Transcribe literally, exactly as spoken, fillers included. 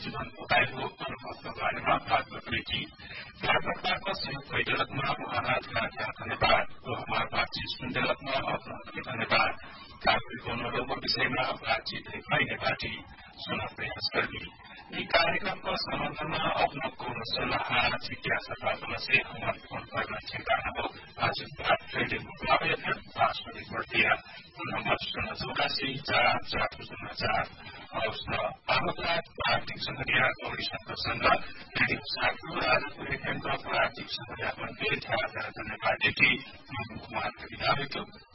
जीवन उपायको अनुभवको बारेमा बात गर्दै कार्यकर्ताको संयुक्त बैठकमा उहाँका धन्यवाद उहाँमा बातचित सुन्दैमा अपनाउनका धन्यवाद कार्यको नरोगको विषयमा बातचित भइने पार्टी सुन्न प्रयास गर्ने यी कार्यक्रमको समर्थनमा अपनाको सल्लाह जिज्ञासा प्रार्थना से हमारे फोन पर ठेकाना हो आज बात ट्रेडिंग मुकाबले राष्ट्रपति बढ़तिया नंबर शून्य चौरासी चार चार शून्य चार और आरोपराज आर्थिक संगठिया कमिशन प्रसंग ट्रेडिंग साथी आजको केन्द्र आर्थिक संगठिया पनि धेरै ठाउँमा धन्यवाद दिए कुमार विधायक